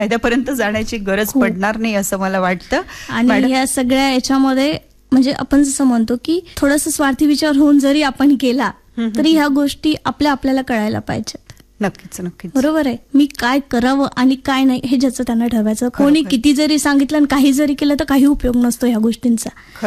कायद्यापर्यंत जाण्याची गरज पडणार नाही असं मला वाटतं. आणि या सगळ्या याच्यामध्ये म्हणजे आपण जसं म्हणतो की थोडंसं स्वार्थी विचार होऊन जरी आपण केला तरी ह्या गोष्टी आपल्याला कळायला पाहिजेत. नक्कीच नक्कीच बरोबर आहे. मी काय करावं आणि काय नाही हे ज्याचं त्यांना ठरवायचं. कोणी किती जरी सांगितलं आणि काही जरी केलं तर काही उपयोग नसतो ह्या गोष्टींचा.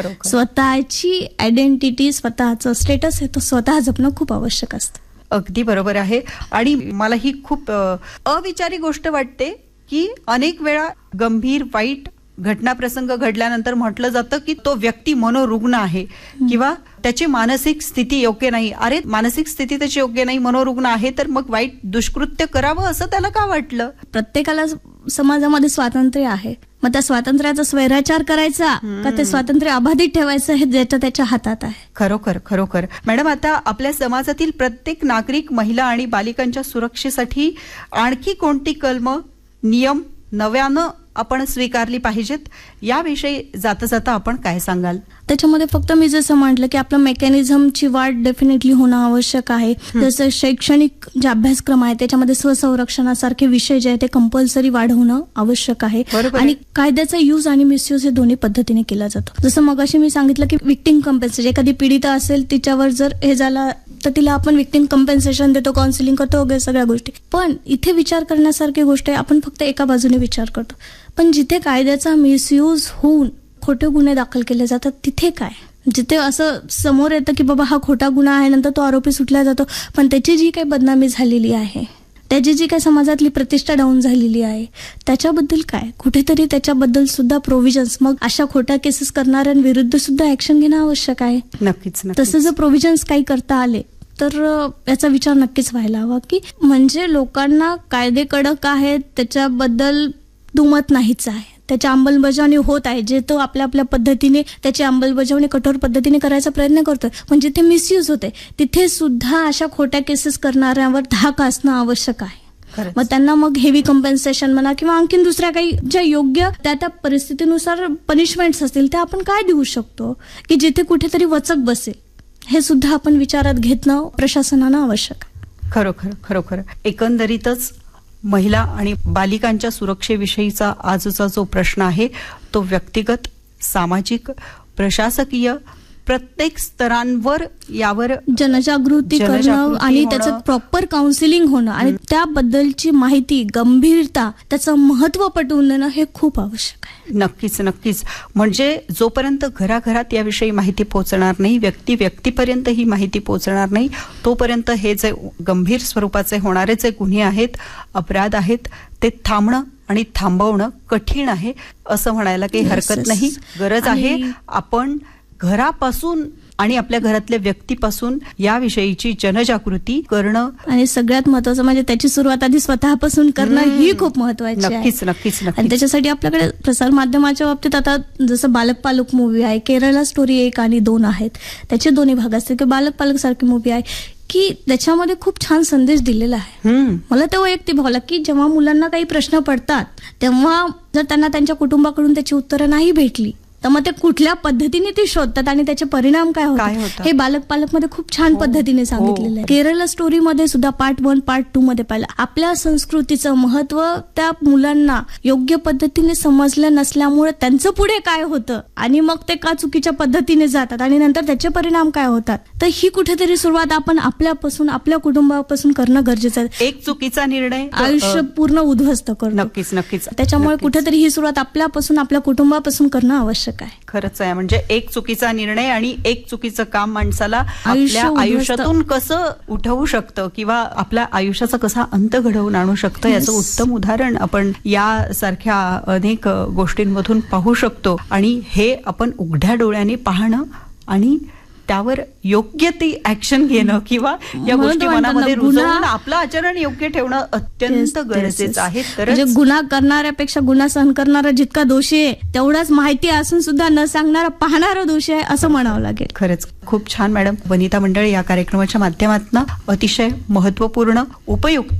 स्वतःची आयडेंटिटी, स्वतःचं स्टेटस आहे तो स्वतः जपणं खूप आवश्यक असतं. अगदी बरोबर आहे. आणि मला ही खूप अविचारी गोष्ट वाटते की अनेक वेळा गंभीर वाईट घटनाप्रसंग घडल्यानंतर म्हटलं जातं की तो व्यक्ती मनोरुग्ण आहे किंवा त्याची मानसिक स्थिती योग्य नाही. अरे मानसिक स्थिती त्याची योग्य नाही, मनोरुग्ण आहे, तर मग वाईट दुष्कृत्य करावं असं त्याला का वाटलं? प्रत्येकाला समाजामध्ये स्वातंत्र्य आहे. मग त्या स्वातंत्र्याचा स्वैराचार करायचा का ते स्वातंत्र्य अबाधित ठेवायचं हे ज्याच्या त्याच्या हातात आहे. खरोखर मॅडम, आता आपल्या समाजातील प्रत्येक नागरिक, महिला आणि बालिकांच्या सुरक्षेसाठी आणखी कोणती कलमं, नियम नव्यानं आपण स्वीकारली पाहिजेत याविषयी जाता जाता आपण काय सांगाल? त्याच्यामध्ये फक्त मी जसं म्हटलं की आपलं मेकॅनिझमची वाढ डेफिनेटली होणं आवश्यक आहे. जसं शैक्षणिक जे अभ्यासक्रम आहे त्याच्यामध्ये स्वसंरक्षणासारखे विषय जे आहे ते कंपल्सरी वाढवणं आवश्यक आहे. आणि कायद्याचा यूज आणि मिसयूज हे दोन्ही पद्धतीने केला जातो. जसं मगाशी मी सांगितलं की विक्टिम कम्पेन्सेशन, एखादी पीडिता असेल तिच्यावर जर हे झालं तर तिला आपण विक्टिम कम्पेन्सेशन देतो, काउन्सिलिंग करतो वगैरे सगळ्या गोष्टी. पण इथे विचार करण्यासारखी गोष्ट आहे, आपण फक्त एका बाजूने विचार करतो. पण जिथे कायद्याचा मिसयूज होऊन खोटे गुन्हे दाखल केले जातात तिथे काय? जिथे असं समोर येतं की बाबा हा खोटा गुन्हा आहे, नंतर तो आरोपी सुटला जातो, पण त्याची जी काही बदनामी झालेली आहे, त्याची जी काही समाजातली प्रतिष्ठा डाऊन झालेली आहे, त्याच्याबद्दल काय? कुठेतरी त्याच्याबद्दल सुद्धा प्रोव्हिजन्स, मग अशा खोट्या केसेस करणाऱ्यांविरुद्ध सुद्धा ऍक्शन घेणं आवश्यक आहे. नक्कीच. तसं जर प्रोव्हिजन्स काही करता आले तर याचा विचार नक्कीच व्हायला हवा की म्हणजे लोकांना कायदे कडक आहेत त्याच्याबद्दल दुमत नाहीच आहे, त्याची अंमलबजावणी होत आहे, जे तो आपल्या पद्धतीने त्याची अंमलबजावणी कठोर पद्धतीने करायचा प्रयत्न करतोय. पण जिथे मिसयूज होते तिथे सुद्धा अशा खोट्या केसेस करणाऱ्यांवर धाक असणं आवश्यक आहे. मग त्यांना मग हेवी कम्पेन्सेशन म्हणा किंवा आणखीन दुसऱ्या काही ज्या योग्य त्या परिस्थितीनुसार पनिशमेंट्स असतील त्या आपण काय देऊ शकतो की जिथे कुठेतरी वचक बसेल, हे सुद्धा आपण विचारात घेणं प्रशासनानं आवश्यक आहे. खरोखर एकंदरीतच महिला आणि बालिकांच्या सुरक्षेविषयीचा आजचा जो प्रश्न आहे तो व्यक्तिगत, सामाजिक, प्रशासकीय प्रत्येक स्तरांवर यावर जनजागृती करणं आणि त्याचं प्रॉपर काउन्सिलिंग होणं आणि त्याबद्दलची माहिती, गंभीरता, त्याचं महत्व पटवून देणं हे खूप आवश्यक आहे. नक्कीच. म्हणजे जोपर्यंत घराघरात याविषयी माहिती पोहोचणार नाही, व्यक्तीपर्यंत ही माहिती पोहोचणार नाही, तोपर्यंत हे जे गंभीर स्वरूपाचे होणारे जे गुन्हे आहेत, अपराध आहेत, ते थांबणं आणि थांबवणं कठीण आहे असं म्हणायला काही हरकत नाही. गरज आहे आपण घरापासून आणि आपल्या घरातल्या व्यक्तीपासून याविषयीची जनजागृती करणं. आणि सगळ्यात महत्वाचं म्हणजे त्याची सुरुवात आधी स्वतःपासून करणं ही खूप महत्वाची आहे. नक्कीच. आणि त्याच्यासाठी आपल्याकडे प्रसार माध्यमाच्या बाबतीत आता जसं बालक पालक मूवी आहे, केरला स्टोरी 1 आणि 2 आहेत, त्याचे दोन्ही भाग असतील की बालक पालक सारखी मूवी आहे की त्याच्यामध्ये खूप छान संदेश दिलेला आहे. मला तो वैयक्तिक भावला की जेव्हा मुलांना काही प्रश्न पडतात तेव्हा जर त्यांना त्यांच्या कुटुंबाकडून त्याची उत्तरं नाही भेटली तर मग ते कुठल्या पद्धतीने ते शोधतात आणि त्याचे परिणाम काय होतात हे बालक पालक मध्ये खूप छान पद्धतीने सांगितलेलं आहे. केरला स्टोरी मध्ये सुद्धा पार्ट 1 पार्ट 2 मध्ये पाहिलं. आपल्या संस्कृतीचं महत्व त्या मुलांना योग्य पद्धतीने समजलं नसल्यामुळे त्यांचं पुढे काय होतं आणि मग ते का चुकीच्या पद्धतीने जातात आणि नंतर त्याचे परिणाम काय होतात, तर ही कुठेतरी सुरुवात आपण आपल्यापासून, आपल्या कुटुंबापासून करणं गरजेचं आहे. एक चुकीचा निर्णय आयुष्य पूर्ण उद्ध्वस्त करतो. नक्कीच. त्याच्यामुळे कुठेतरी ही सुरुवात आपल्यापासून, आपल्या कुटुंबापासून करणं आवश्यक. खरंच आहे. म्हणजे एक चुकीचा निर्णय आणि एक चुकीचं काम माणसाला आपल्या आयुष्यातून कसं उठवू शकतं किंवा आपल्या आयुष्याचा कसा अंत घडवून आणू शकतं याचं उत्तम उदाहरण आपण यासारख्या अनेक गोष्टींमधून पाहू शकतो. आणि हे आपण उघड्या डोळ्याने पाहणं आणि त्यावर योग्य ती ऍक्शन घेणं किंवा या गोष्टी मनामध्ये रुजवून आपलं आचरण योग्य ठेवणं अत्यंत गरजेचं आहे. तर गुन्हा करणाऱ्यापेक्षा गुन्हा सहन करणारा जितका दोषी आहे तेवढाच माहिती असून सुद्धा न सांगणारा पाहणारा दोषी आहे असं म्हणावं लागेल. खरंच खूप छान मॅडम. वनिता मंडळ या कार्यक्रमाच्या माध्यमातून अतिशय महत्वपूर्ण, उपयुक्त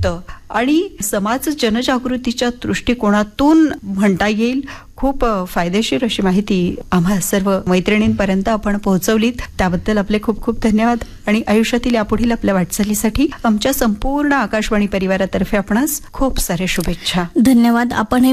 आणि समाज जनजागृतीच्या दृष्टिकोनातून म्हणता येईल खूप फायदेशीर अशी माहिती आम्हा सर्व मैत्रिणींपर्यंत आपण पोहोचवलीत. त्याबद्दल आपले खूप खूप धन्यवाद आणि आयुष्यातील यापुढील आपल्या वाटचालीसाठी आमच्या संपूर्ण आकाशवाणी परिवारातर्फे आपणास खूप सारे शुभेच्छा. धन्यवाद. आपण